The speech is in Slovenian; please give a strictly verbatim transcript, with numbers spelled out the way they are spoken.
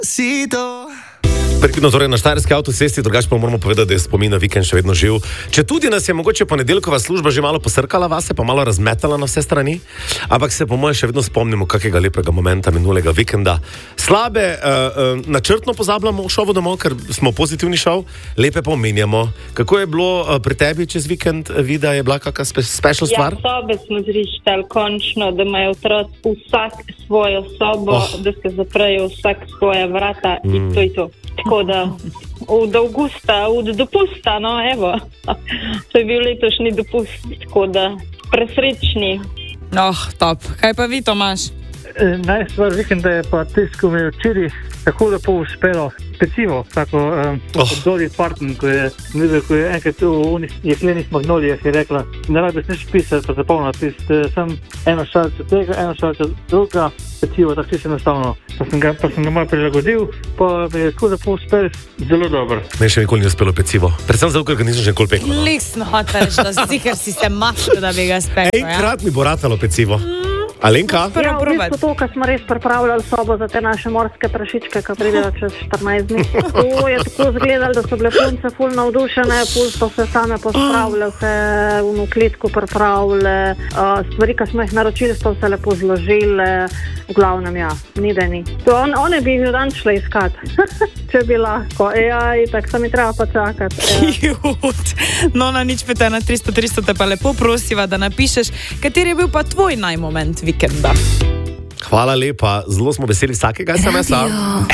Sito. Prekidno, torej na štajerski avtocesti, drugače pa moramo povedati, da je spomin na vikend še vedno živ. Če tudi nas je mogoče ponedeljkova služba že malo posrkala vase, pa malo razmetala na vse strani, ampak se po moje še vedno spomnimo kakega lepega momenta minulega vikenda. Slabe, uh, uh, načrtno pozabljamo v šovu domov, ker smo pozitivni šov, lepe pa omenjamo. Kako je bilo uh, pri tebi čez vikend, Vida, je bila kakšna spe- special stvar? Ja, sobe smo zrištali končno, da imajo otroci vsak svojo sobo, oh. da se zaprejo vsak svoje vrata mm. in to je to. Tako da od avgusta, od dopusta, no evo, to je bil letošnji dopust, tako da presrečni. Oh, top. Kaj pa vi, Tomaž? E, najstvar vikenda je pa tisto, ko mi je včeraj tako lepo uspelo pecivo, tako um, oh. od Dori Parton, ko je, ko je enkrat v unih jeklenih magnolijah je rekla, ne rabiš nič pisati, pa zapolniti, sem eno šalce tega, eno šalce druga, pecivo, tako čisto enostavno. Pa sem ga, pa sem ga malo prilagodil, pa mi je tako lepo uspel, zelo dobro. Meni še nikoli ni uspelo pecivo. Predvsem zato, ker ga nisem že nikoli pekel. No? Lisno hoteliš, da si, ker si se mašil, da bi ga spekel. Enkrat ja? mi bo ratalo pecivo. Alenka? Ja, v bistvu to, ko smo res pripravljali sobo za te naše morske prašičke, ki pridejo čez štirinajst dni. To je tako izgledalo, da so bile punce ful navdušene, ful so se same pospravile, vse v klitku pripravile, uh, stvari, ki smo jih naročili, so se lepo zložile, v glavnem ja, ni da ni. To on, one bi jih dan šle iskat, če bi lahko. Ja, itak, se mi treba pa čakati. Ja. Jut. No, na nič peta na tristo tristo te pa lepo prosiva, da napišeš, kateri je bil pa tvoj najmoment vikenda. Hvala lepa, zelo smo veseli vsakega es em es-a.